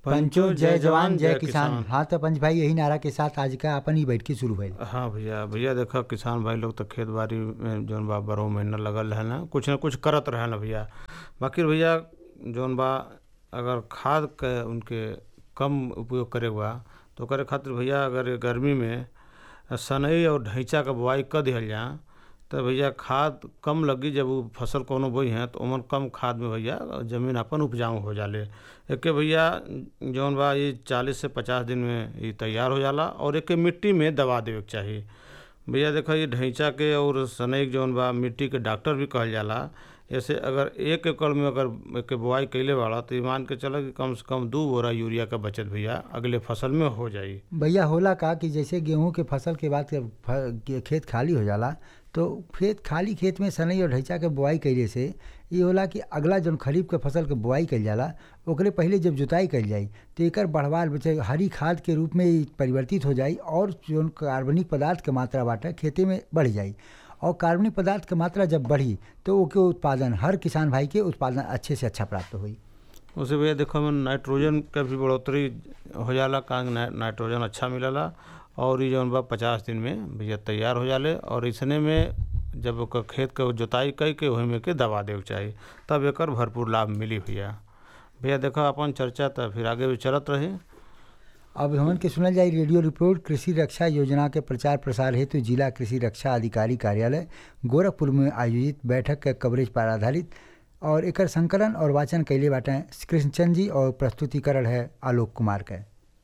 पंचो जय जवान जय किसान। हाँ तो पंच भाई यही नारा के साथ आज का अपन ही बैठकी शुरू भइल। हाँ भैया देखो किसान भाई लोग तो खेत बाड़ी में जौन बा बरो महीना लगल है ना कुछ करत रहे ना भैया। बाकी भैया जौन बा अगर खाद के उनके कम उपयोग करे बा तो करे खातिर भैया अगर गर्मी में सनई और ढैंचा का बुआई कर दिहल जाए तो भैया खाद कम लगी। जब वो फसल कोनो बोई हैं तो उमन कम खाद में भैया ज़मीन अपन उपजाऊ हो जाले। एक भैया जौन बा ये 40 से 50 दिन में ये तैयार हो जाला और एक मिट्टी में दवा देवे के चाहिए। भैया देखो ये ढैंचा के और सनई जौन बा मिट्टी के डॉक्टर भी कहल जाला। ऐसे अगर 1 एकड़ में अगर एक बुआई कैले वाला तो मान के चला कि कम से कम 2 बोरा यूरिया का बचत भैया अगले फसल में हो जाई। भैया होला का कि जैसे गेहूं के फसल के बाद खेत खाली हो जाला तो खेत में सनई और ढैंचा के बुआई कैले से ये होला कि अगला जौन खरीफ के फसल के बुआई कइल जाला ओकरे पहले जब जुताई कइल जाई तो एकर बढ़वाल बचे हरी खाद के रूप में परिवर्तित हो जाई और जौन कार्बनिक पदार्थ के मात्रा बाटे खेते में बढ़ जाई। और कार्बनिक पदार्थ की मात्रा जब बढ़ी तो ओके उत्पादन हर किसान भाई के उत्पादन अच्छे से अच्छा प्राप्त हुई। उसे भैया देखो मैं नाइट्रोजन का भी बढ़ोतरी हो जाला कारण नाइट्रोजन अच्छा मिलला और ये जौन बा 50 दिन में भैया तैयार हो जाले। और इसने में जब ओकर खेत के जोताई कई के वही में के दवा देवे चाहिए तब एकर भरपूर लाभ मिली भैया देखो अपन चर्चा तो फिर आगे भी चलत रही। अब हमन के सुनल जाए रेडियो रिपोर्ट कृषि रक्षा योजना के प्रचार प्रसार हेतु जिला कृषि रक्षा अधिकारी कार्यालय गोरखपुर में आयोजित बैठक के कवरेज पर आधारित और एकर संकलन और वाचन कैले बाटे कृष्णचंद जी और प्रस्तुतिकरण है आलोक कुमार के।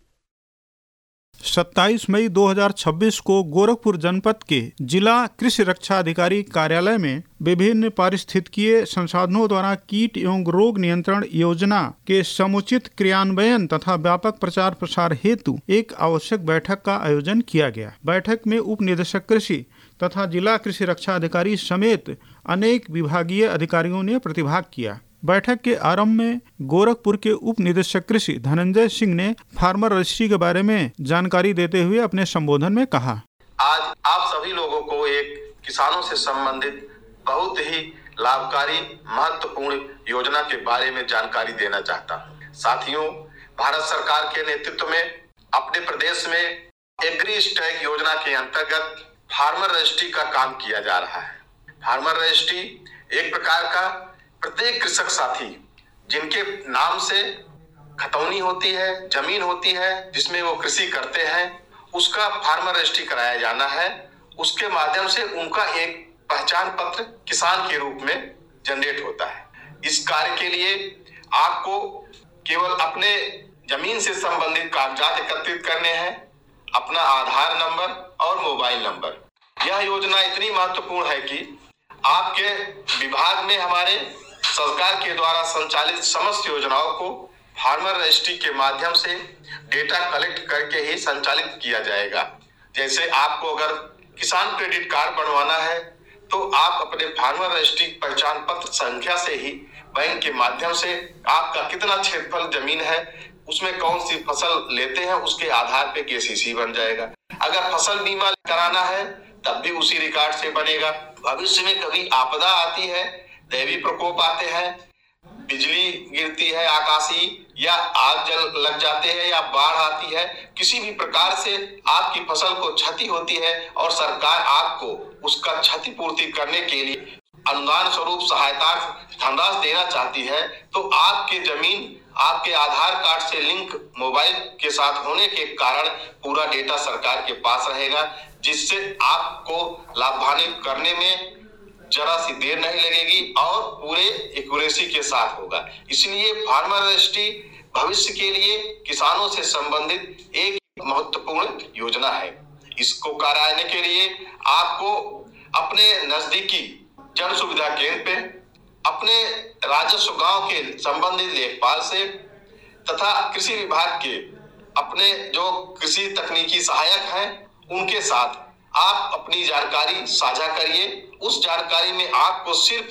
27 मई 2026 को गोरखपुर जनपद के जिला कृषि रक्षा अधिकारी कार्यालय में विभिन्न पारिस्थितिकीय संसाधनों द्वारा कीट एवं रोग नियंत्रण योजना के समुचित क्रियान्वयन तथा व्यापक प्रचार प्रसार हेतु एक आवश्यक बैठक का आयोजन किया गया। बैठक में उप निदेशक कृषि तथा जिला कृषि रक्षा अधिकारी समेत अनेक विभागीय अधिकारियों ने प्रतिभाग किया। बैठक के आरंभ में गोरखपुर के उप निदेशक कृषि धनंजय सिंह ने फार्मर रजिस्ट्री के बारे में जानकारी देते हुए अपने संबोधन में कहा, आज आप सभी लोगों को एक किसानों से संबंधित बहुत ही लाभकारी महत्वपूर्ण योजना के बारे में जानकारी देना चाहता हूँ। साथियों, भारत सरकार के नेतृत्व में अपने प्रदेश में एग्री स्टैग योजना के अंतर्गत फार्मर रजिस्ट्री का काम किया जा रहा है। फार्मर रजिस्ट्री एक प्रकार का प्रत्येक कृषक साथी जिनके नाम से खतौनी होती है, जमीन होती है जिसमें वो कृषि करते हैं, उसका फार्मर रजिस्ट्री कराया जाना है। उसके माध्यम से उनका एक पहचान पत्र किसान के रूप में जनरेट होता है। इस कार्य के लिए आपको केवल अपने जमीन से संबंधित कागजात एकत्रित करने हैं, अपना आधार नंबर और मोबाइल नंबर। यह योजना इतनी महत्वपूर्ण है कि आपके विभाग में हमारे सरकार के द्वारा संचालित समस्त योजनाओं को फार्मर रजिस्ट्री के माध्यम से डेटा कलेक्ट करके ही संचालित किया जाएगा। जैसे आपको अगर किसान क्रेडिट कार्ड बनवाना है तो आप अपने फार्मर रजिस्ट्री पहचान पत्र संख्या से ही बैंक के माध्यम से आपका कितना क्षेत्रफल जमीन है, उसमें कौन सी फसल लेते हैं, उसके आधार पे केसीसी बन जाएगा। अगर फसल बीमा कराना है तब भी उसी रिकॉर्ड से बनेगा। भविष्य में कभी आपदा आती है, दैवीय प्रकोप आते हैं, बिजली गिरती है आकाशीय या आग जल लग जाते हैं या बाढ़ आती है, किसी भी प्रकार से आपकी फसल को क्षति होती है और सरकार आपको उसका क्षतिपूर्ति करने के लिए अनुदान स्वरूप सहायता धनराशि देना चाहती है, तो आपकी जमीन आपके आधार कार्ड से लिंक मोबाइल के साथ होने के कारण पूरा डेटा सरकार के पास रहेगा, जिससे आपको लाभान्वित करने में जरा सी देर नहीं लगेगी और पूरे एक्यूरेसी के साथ होगा। इसलिए फार्मर रजिस्ट्री भविष्य के लिए किसानों से संबंधित एक महत्वपूर्ण योजना है। इसको कराने के लिए आपको अपने नजदीकी जन सुविधा केंद्र पे, अपने राजस्व गांव के संबंधित लेखपाल से तथा कृषि विभाग के अपने जो कृषि तकनीकी सहायक हैं उनके साथ आप अपनी जानकारी साझा करिए। उस जानकारी में आपको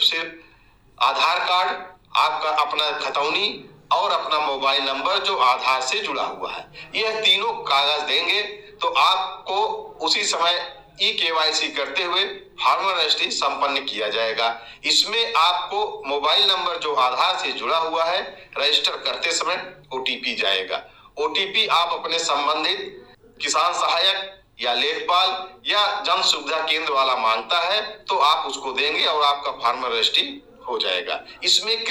सिर्फ आधार कार्ड, आपका अपना खतौनी और अपना मोबाइल नंबर जो आधार से जुड़ा हुआ है, यह तीनों कागज देंगे तो आपको उसी समय KYC करते हुए फार्मर रजिस्ट्री संपन्न किया जाएगा। इसमें आपको मोबाइल नंबर जो आधार से जुड़ा हुआ है रजिस्टर करते समय OTP जाएगा। OTP आप अपने संबंधित किसान सहायक या लेखपाल या जन सुविधा केंद्र वाला मांगता है तो आप उसको देंगे और आपका फार्मर रजिस्ट्री हो जाएगा। इसमें